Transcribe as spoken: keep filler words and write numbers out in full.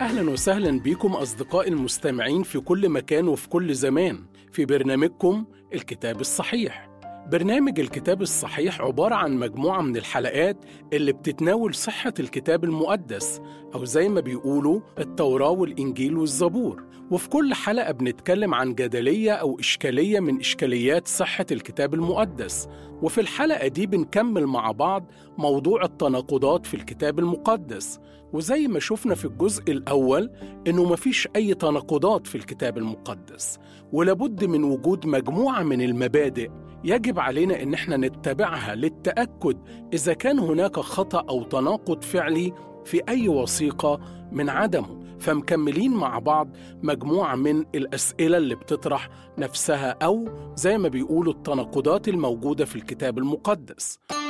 أهلاً وسهلاً بكم أصدقائي المستمعين في كل مكان وفي كل زمان في برنامجكم الكتاب الصحيح. برنامج الكتاب الصحيح عبارة عن مجموعة من الحلقات اللي بتتناول صحة الكتاب المقدس، أو زي ما بيقولوا التوراة والإنجيل والزبور. وفي كل حلقة بنتكلم عن جدلية أو إشكالية من إشكاليات صحة الكتاب المقدس. وفي الحلقة دي بنكمل مع بعض موضوع التناقضات في الكتاب المقدس. وزي ما شفنا في الجزء الأول إنه مفيش أي تناقضات في الكتاب المقدس، ولابد من وجود مجموعة من المبادئ يجب علينا إن احنا نتبعها للتأكد إذا كان هناك خطأ أو تناقض فعلي في أي وثيقة من عدمه. فمكملين مع بعض مجموعة من الأسئلة اللي بتطرح نفسها، أو زي ما بيقولوا التناقضات الموجودة في الكتاب المقدس.